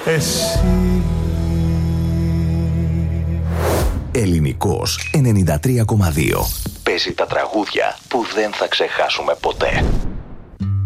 εσύ. Ελληνικός 93,2. Παίζει τα τραγούδια που δεν θα ξεχάσουμε ποτέ.